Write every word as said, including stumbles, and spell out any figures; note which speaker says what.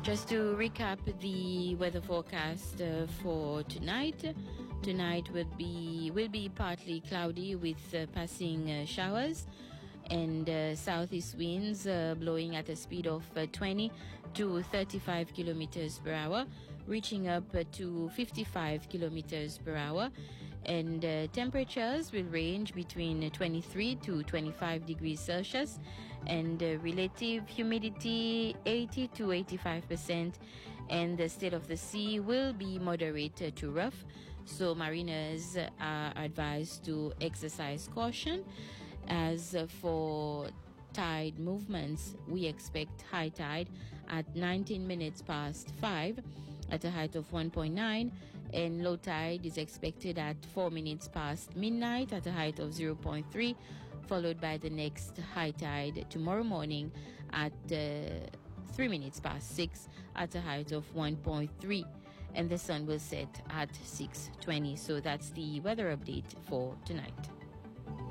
Speaker 1: Just to recap the weather forecast uh, for tonight. Tonight will be will be partly cloudy with uh, passing uh, showers and uh, southeast winds uh, blowing at a speed of uh, twenty to thirty-five kilometers per hour, reaching up uh, to fifty-five kilometers per hour. And uh, temperatures will range between twenty-three to twenty-five degrees Celsius, and uh, relative humidity eighty to eighty-five percent, and the state of the sea will be moderate to rough, so mariners are advised to exercise caution. As for tide movements, we expect high tide at nineteen minutes past five at a height of one point nine, and low tide is expected at four minutes past midnight at a height of zero point three, followed by the next high tide tomorrow morning at uh, three minutes past six at a height of one point three, and the sun will set at six twenty. So that's the weather update for tonight.